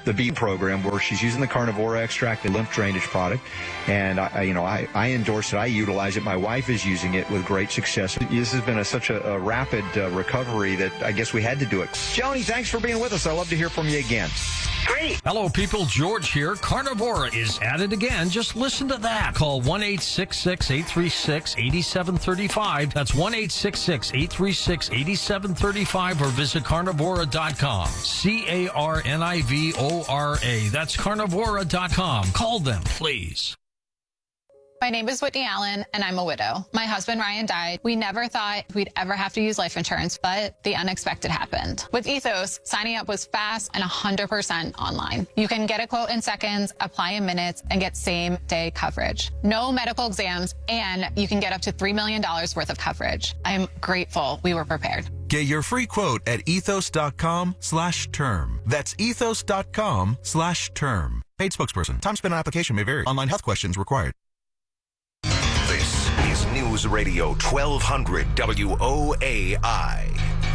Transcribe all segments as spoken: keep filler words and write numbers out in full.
the B program where she's using the carnivora extract, the lymph drainage product, and I, I you know I, I endorse it. I utilize it. My wife is using it with great success. This has been a, such a, a rapid uh, recovery that I guess we had to do it. Joni, thanks for being with us. I'd love to hear from you again. Great. Hello, people. George here. Carnivora is at it again. Just listen to that. Call one eight six six, eight three six, eight seven three five. That's one eight six six, eight three six, eight seven three five or visit carnivora dot com. C A R N I V O R A. That's carnivora dot com. Call them, please. My name is Whitney Allen, and I'm a widow. My husband, Ryan, died. We never thought we'd ever have to use life insurance, but the unexpected happened. With Ethos, signing up was fast and one hundred percent online. You can get a quote in seconds, apply in minutes, and get same-day coverage. No medical exams, and you can get up to three million dollars worth of coverage. I'm grateful we were prepared. Get your free quote at ethos.com slash term. That's ethos.com slash term. Paid spokesperson. Time spent on application may vary. Online health questions required. This is News Radio twelve hundred W O A I.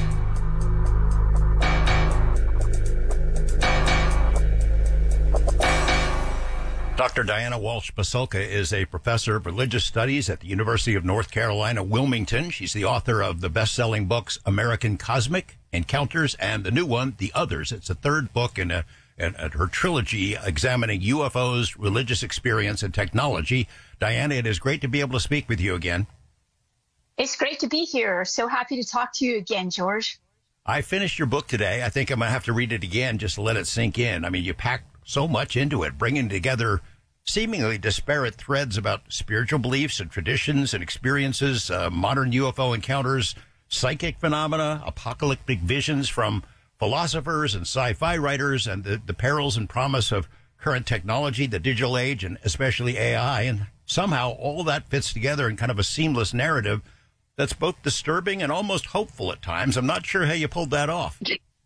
Doctor Diana Walsh-Pasulka is a professor of religious studies at the University of North Carolina, Wilmington. She's the author of the best-selling books American Cosmic, Encounters, and the new one, The Others. It's a third book in, a, in, in her trilogy examining U F Os, religious experience, and technology. Diana, it is great to be able to speak with you again. It's great to be here. So happy to talk to you again, George. I finished your book today. I think I'm going to have to read it again just to let it sink in. I mean, you packed so much into it, bringing together seemingly disparate threads about spiritual beliefs and traditions and experiences, uh, modern U F O encounters, psychic phenomena, apocalyptic visions from philosophers and sci-fi writers, and the, the perils and promise of current technology, the digital age, and especially A I. And somehow all that fits together in kind of a seamless narrative that's both disturbing and almost hopeful at times. I'm not sure how you pulled that off.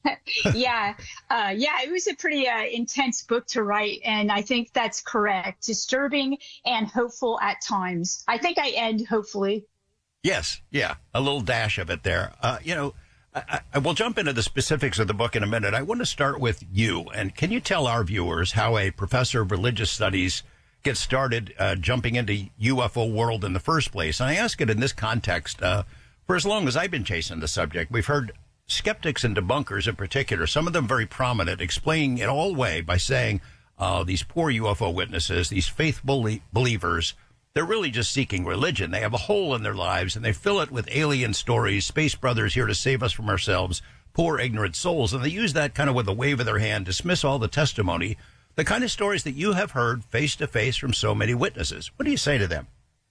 yeah, uh, yeah, it was a pretty uh, intense book to write, and I think that's correct. Disturbing and hopeful at times. I think I end hopefully. Yes, yeah, a little dash of it there. Uh, you know, I, I will jump into the specifics of the book in a minute. I want to start with you, and can you tell our viewers how a professor of religious studies gets started uh, jumping into U F O world in the first place? And I ask it in this context. Uh, for as long as I've been chasing the subject, we've heard skeptics and debunkers in particular, some of them very prominent, explaining it all away by saying uh, these poor U F O witnesses, these faithful believers, they're really just seeking religion. They have a hole in their lives, and they fill it with alien stories, space brothers here to save us from ourselves, poor ignorant souls. And they use that kind of with a wave of their hand, dismiss all the testimony, the kind of stories that you have heard face to face from so many witnesses. What do you say to them?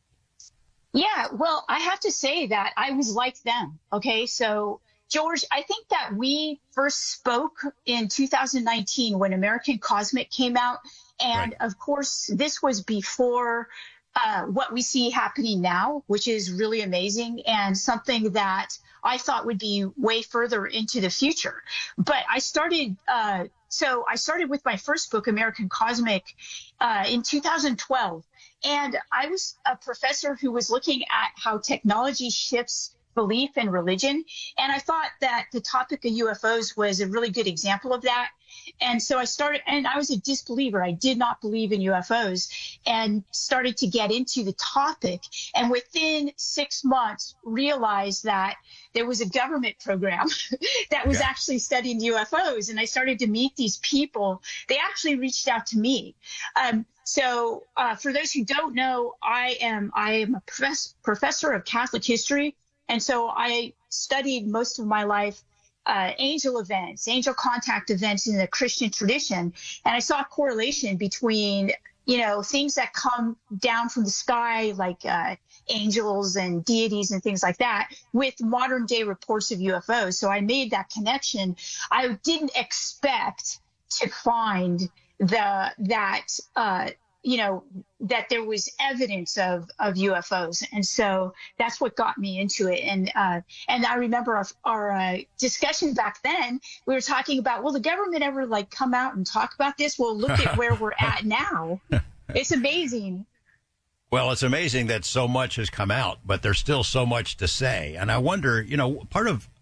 Yeah, well, I have to say that I was like them. Okay, so George, I think that we first spoke in two thousand nineteen when American Cosmic came out. And right. Of course, this was before uh, what we see happening now, which is really amazing and something that I thought would be way further into the future. But I started, uh, so I started with my first book, American Cosmic, uh, in two thousand twelve. And I was a professor who was looking at how technology shifts belief and religion. And I thought that the topic of U F Os was a really good example of that. And so I started, and I was a disbeliever. I did not believe in U F Os, and started to get into the topic. And within six months, realized that there was a government program that was yeah. actually studying U F Os. And I started to meet these people. They actually reached out to me. Um, so uh, for those who don't know, I am I am a profess- professor of Catholic history. And so I studied most of my life uh, angel events, angel contact events in the Christian tradition. And I saw a correlation between, you know, things that come down from the sky, like uh, angels and deities and things like that, with modern day reports of U F Os. So I made that connection. I didn't expect to find the that uh, you know, that there was evidence of, of U F Os. And so that's what got me into it. And, uh, and I remember our, our uh, discussion back then, we were talking about, will the government ever like come out and talk about this? Well, look at where we're at now. It's amazing. Well, it's amazing that so much has come out, but there's still so much to say. And I wonder, you know, part of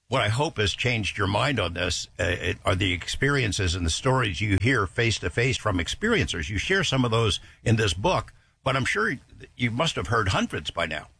what I hope has changed your mind on this uh, it, are the experiences and the stories you hear face to face from experiencers. You share some of those in this book, but I'm sure you must have heard hundreds by now.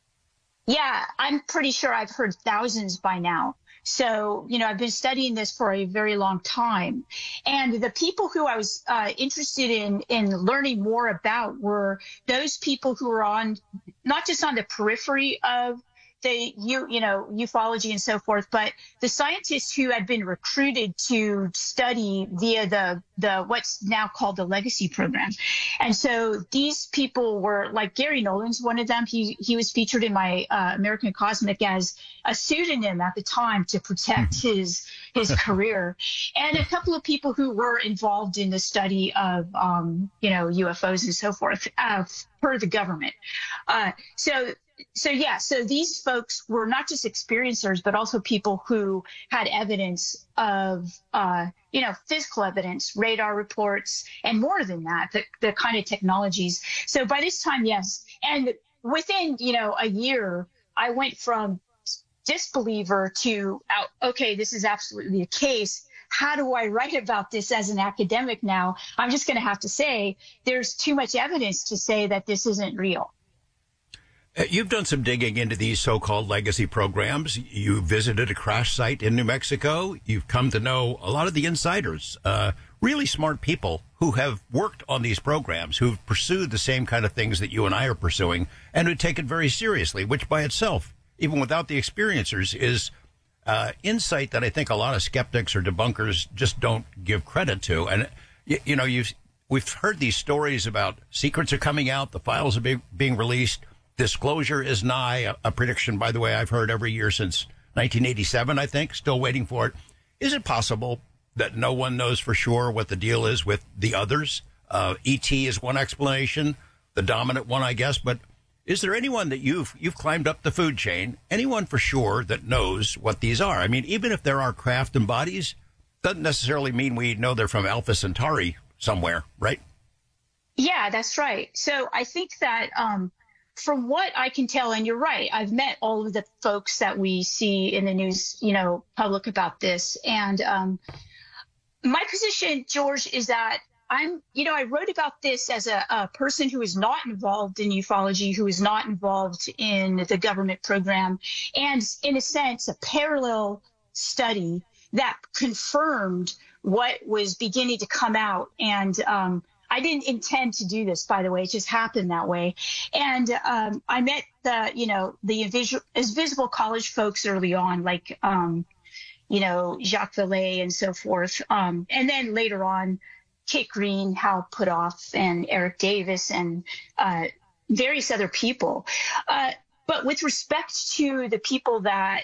Yeah, I'm pretty sure I've heard thousands by now. So, you know, I've been studying this for a very long time. And the people who I was uh, interested in in learning more about were those people who were on, not just on the periphery of the, you, you know, ufology and so forth, but the scientists who had been recruited to study via the, the what's now called the Legacy Program. And so these people were, like Gary Nolan's one of them. He, he was featured in my uh, American Cosmic as a pseudonym at the time to protect his, his career. And a couple of people who were involved in the study of, um, you know, U F Os and so forth, uh, per the government. Uh, so, So, yeah, so these folks were not just experiencers, but also people who had evidence of, uh, you know, physical evidence, radar reports, and more than that, the, the kind of technologies. So by this time, yes. And within, you know, a year, I went from disbeliever to, okay, this is absolutely the case. How do I write about this as an academic now? I'm just going to have to say there's too much evidence to say that this isn't real. You've done some digging into these so-called legacy programs. You visited a crash site in New Mexico. You've come to know a lot of the insiders, uh, really smart people who have worked on these programs, who've pursued the same kind of things that you and I are pursuing, and who take it very seriously, which by itself, even without the experiencers, is uh, insight that I think a lot of skeptics or debunkers just don't give credit to. And, you, you know, you've, we've heard these stories about secrets are coming out, the files are be, being released. Disclosure is nigh, a, a prediction, by the way, I've heard every year since nineteen eighty-seven, I think, still waiting for it. Is it possible that no one knows for sure what the deal is with the others? Uh, E T is one explanation, the dominant one, I guess. But is there anyone that you've you've climbed up the food chain, anyone for sure that knows what these are? I mean, even if there are craft and bodies, doesn't necessarily mean we know they're from Alpha Centauri somewhere, right? Yeah, that's right. So I think that um, from what I can tell, and you're right, I've met all of the folks that we see in the news, you know, public about this. And um, my position, George, is that I'm, you know, I wrote about this as a, a person who is not involved in ufology, who is not involved in the government program, and in a sense, a parallel study that confirmed what was beginning to come out. And um, I didn't intend to do this, by the way. It just happened that way. And um, I met the, you know, the invisible, invisible college folks early on, like, um, you know, Jacques Vallée and so forth. Um, and then later on, Kit Green, Hal Puthoff, and Eric Davis, and uh, various other people. Uh, but with respect to the people that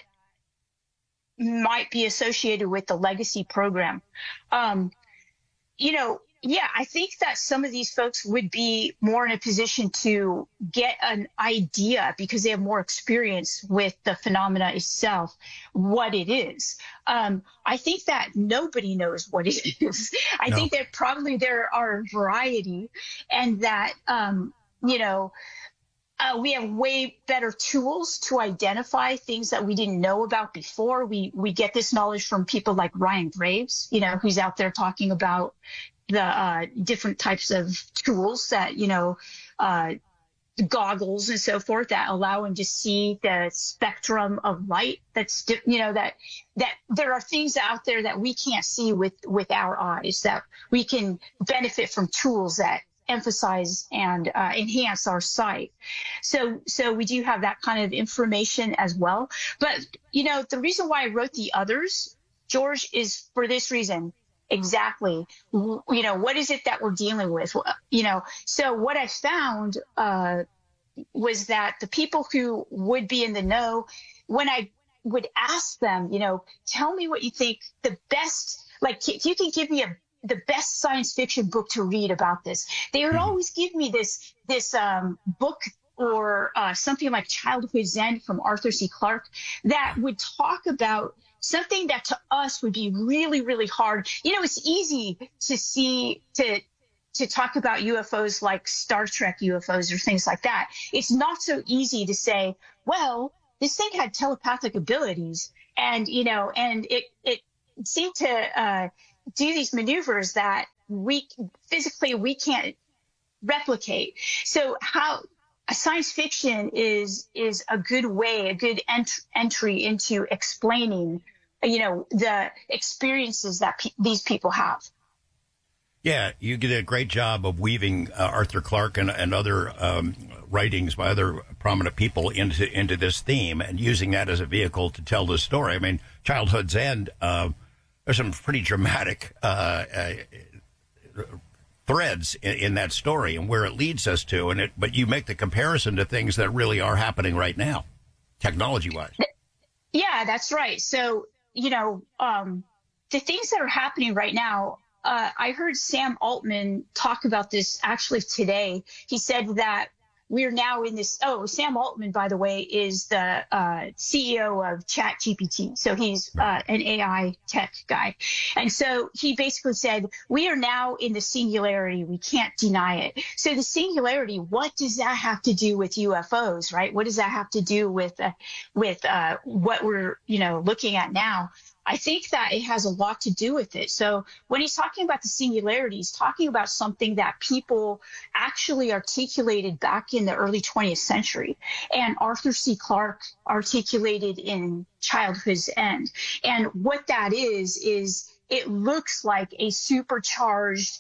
might be associated with the legacy program, um, you know, yeah, I think that some of these folks would be more in a position to get an idea, because they have more experience with the phenomena itself, what it is. Um, I think that nobody knows what it is. I no. think that probably there are a variety, and that, um, you know, Uh, we have way better tools to identify things that we didn't know about before. We we get this knowledge from people like Ryan Graves, you know, who's out there talking about the uh, different types of tools that, you know, uh, goggles and so forth that allow him to see the spectrum of light. That's, you know, that that there are things out there that we can't see with with our eyes, that we can benefit from tools that emphasize and uh, enhance our sight. So, so we do have that kind of information as well. But, you know, the reason why I wrote the others, George, is for this reason. Exactly. You know, what is it that we're dealing with? You know, so what I found uh, was that the people who would be in the know, when I would ask them, you know, tell me what you think the best, like, if you can give me a the best science fiction book to read about this, they would always give me this this um, book or uh, something like Childhood's End from Arthur C. Clarke that would talk about something that to us would be really, really hard. You know, it's easy to see, to to talk about U F Os like Star Trek U F Os or things like that. It's not so easy to say, well, this thing had telepathic abilities, and, you know, and it, it seemed to uh, do these maneuvers that we physically we can't replicate. So how science fiction is is a good way, a good ent- entry into explaining, you know, the experiences that pe- these people have. Yeah, you did a great job of weaving uh, Arthur Clarke and, and other um, writings by other prominent people into into this theme and using that as a vehicle to tell the story. I mean, Childhood's End, uh, there's some pretty dramatic uh, uh, threads in, in that story and where it leads us to. And it, but you make the comparison to things that really are happening right now, technology-wise. Yeah, that's right. So, you know, um, the things that are happening right now, uh, I heard Sam Altman talk about this actually today. He said that we're now in this. Oh, Sam Altman, by the way, is the uh, C E O of ChatGPT. So he's uh, an A I tech guy. And so he basically said, we are now in the singularity. We can't deny it. So the singularity, what does that have to do with U F Os, right? What does that have to do with uh, with uh, what we're, you know, looking at now? I think that it has a lot to do with it. So when he's talking about the singularity, he's talking about something that people actually articulated back in the early twentieth century. And Arthur C. Clarke articulated in Childhood's End. And what that is, is it looks like a supercharged,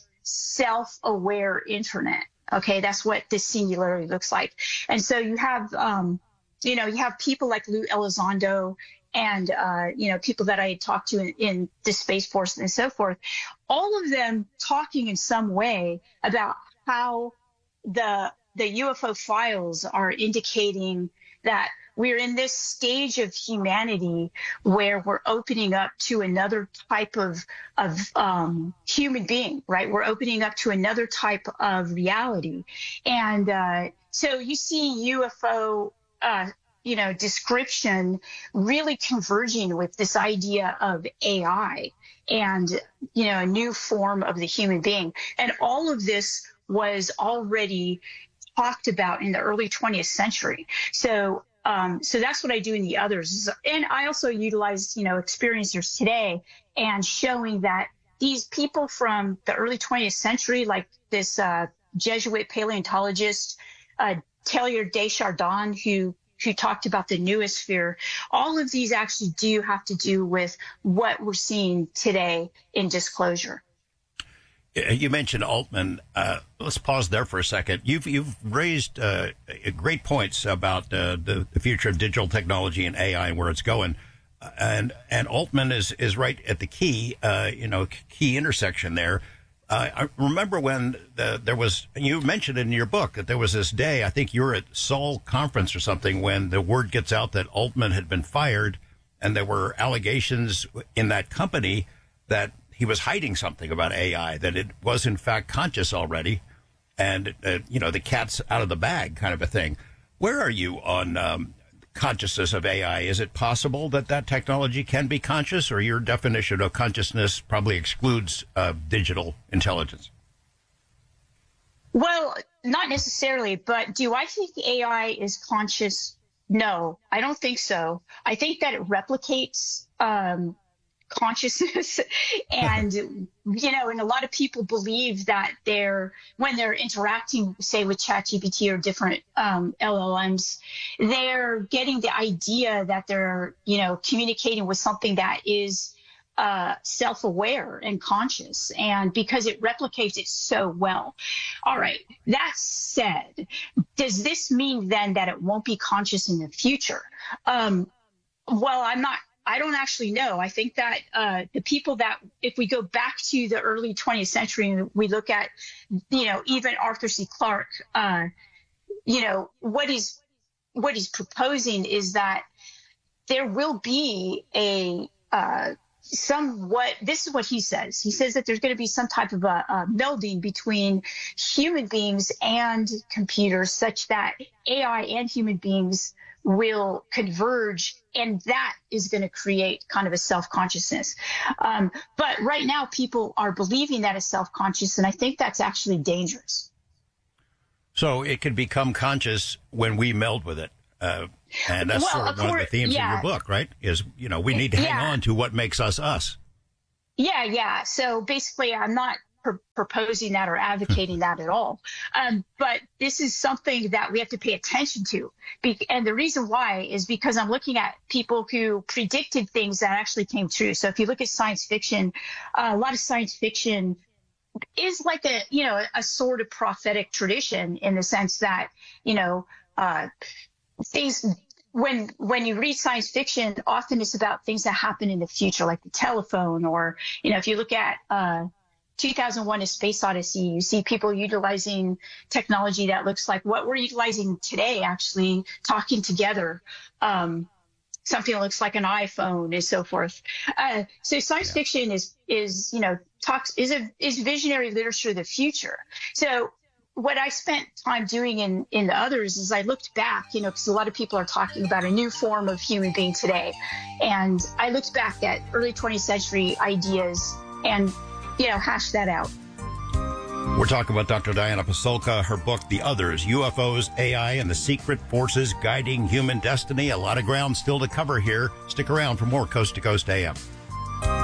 self-aware internet. Okay, that's what this singularity looks like. And so you have, um, you know, you have people like Lou Elizondo and, uh, you know, people that I talked to in, in the Space Force and so forth, all of them talking in some way about how the the U F O files are indicating that we're in this stage of humanity where we're opening up to another type of of um, human being, right? We're opening up to another type of reality. And uh, so you see U F O uh you know, description really converging with this idea of A I and, you know, a new form of the human being. And all of this was already talked about in the early twentieth century. So, um, so that's what I do in the others. And I also utilize, you know, experiencers today and showing that these people from the early twentieth century, like this uh, Jesuit paleontologist, uh, Taylor Deschardins, who who talked about the noosphere, all of these actually do have to do with what we're seeing today in disclosure. You mentioned Altman. Uh, let's pause there for a second. You've you've raised uh, great points about uh, the, the future of digital technology and A I and where it's going. Uh, and and Altman is, is right at the key, uh, you know, key intersection there. Uh, I remember when the, there was, you mentioned in your book that there was this day, I think you were at Seoul conference or something, when the word gets out that Altman had been fired and there were allegations in that company that he was hiding something about A I, that it was in fact conscious already and, uh, you know, the cat's out of the bag kind of a thing. Where are you on um, consciousness of A I? Is it possible that that technology can be conscious, or your definition of consciousness probably excludes uh, digital intelligence? Well, not necessarily, but do I think A I is conscious? No, I don't think so. I think that it replicates um, consciousness and, you know, and a lot of people believe that they're, when they're interacting, say, with ChatGPT or different um, L L Ms, they're getting the idea that they're, you know, communicating with something that is uh, self-aware and conscious, and because it replicates it so well. All right. That said, does this mean then that it won't be conscious in the future? Um, well, I'm not I don't actually know. I think that uh, the people that, if we go back to the early twentieth century and we look at, you know, even Arthur C. Clarke, uh, you know, what he's, what he's proposing is that there will be a uh, somewhat, this is what he says. He says that there's going to be some type of a, a melding between human beings and computers, such that A I and human beings will converge, and that is going to create kind of a self-consciousness. Um, but right now, people are believing that it's self-conscious, and I think that's actually dangerous. So it can become conscious when we meld with it. Uh, And that's well, sort of one of the themes yeah. of your book, right? Is, you know, we need to hang yeah. on to what makes us us. Yeah, yeah. So basically, I'm not pr- proposing that or advocating that at all. Um, but this is something that we have to pay attention to. Be- and the reason why is because I'm looking at people who predicted things that actually came true. So if you look at science fiction, uh, a lot of science fiction is like a, you know, a sort of prophetic tradition in the sense that, you know, uh, things when when you read science fiction, often it's about things that happen in the future, like the telephone, or, you know, if you look at uh, two thousand one: A Space Odyssey, you see people utilizing technology that looks like what we're utilizing today, actually talking together. Um, something that looks like an iPhone and so forth. Uh, so science yeah. fiction is, is, you know, talks, is a, is visionary literature of the future. So what I spent time doing in, in the others is I looked back, you know, because a lot of people are talking about a new form of human being today. And I looked back at early twentieth century ideas and, you know, hashed that out. We're talking about Doctor Diana Pasulka, her book, The Others, U F Os, A I, and the Secret Forces Guiding Human Destiny. A lot of ground still to cover here. Stick around for more Coast to Coast A M.